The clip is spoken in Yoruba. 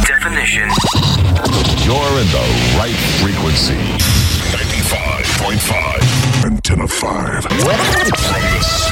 definition. You're in the right frequency. 95.5. Antenna 5. From the